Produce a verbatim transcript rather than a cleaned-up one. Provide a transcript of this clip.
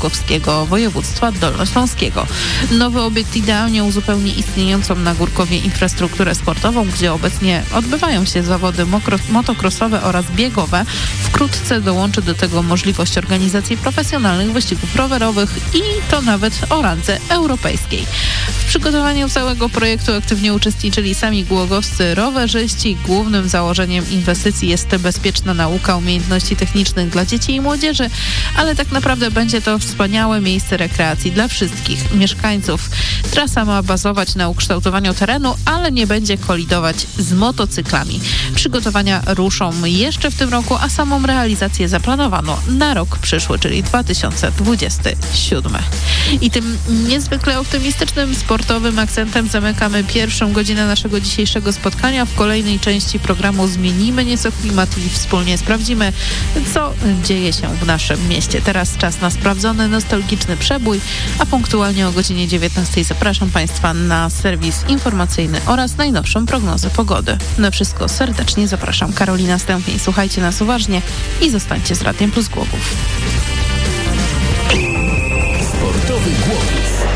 Marszałkowskiego województwa dolnośląskiego. Nowy obiekt idealnie uzupełni istniejącą na Górkowie infrastrukturę sportową, gdzie obecnie odbywają się zawody mokro- motocrossowe oraz biegowe. Wkrótce dołączy do tego możliwość organizacji profesjonalnych wyścigów rowerowych i to nawet o randze europejskiej. W przygotowaniu całego projektu aktywnie uczestniczyli sami głogowscy rowerzyści. Głównym założeniem inwestycji jest bezpieczna nauka umiejętności technicznych dla dzieci i młodzieży, ale tak naprawdę będzie to wspaniałe miejsce rekreacji dla wszystkich mieszkańców. Trasa ma bazować na ukształtowaniu terenu, ale nie będzie kolidować z motocyklami. Przygotowania ruszą jeszcze w tym roku, a samą realizację zaplanowano na rok przyszły, czyli dwa tysiące dwudziesty siódmy. I tym niezwykle optymistycznym, sportowym akcentem zamykamy pierwszą godzinę naszego dzisiejszego spotkania. W kolejnej części programu zmienimy nieco klimat i wspólnie sprawdzimy, co dzieje się w naszym mieście. Teraz czas na sprawdzony, nostalgiczny przebój, a punktualnie o godzinie dziewiętnastej zapraszam Państwa na serwis informacyjny oraz najnowszą prognozę pogody. Na wszystko serdecznie zapraszam. Karolina Stępień. Słuchajcie nas uważnie i zostańcie z Radiem Plus Głogów. Sportowy Głogów.